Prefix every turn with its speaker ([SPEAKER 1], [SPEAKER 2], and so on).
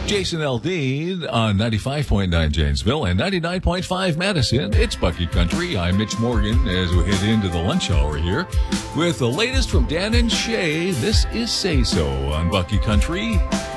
[SPEAKER 1] Jason Aldean on 95.9 Janesville and 99.5 Madison. It's Bucky Country. I'm Mitch Morgan as we head into the lunch hour here with the latest from Dan and Shay. This is Say So on Bucky Country.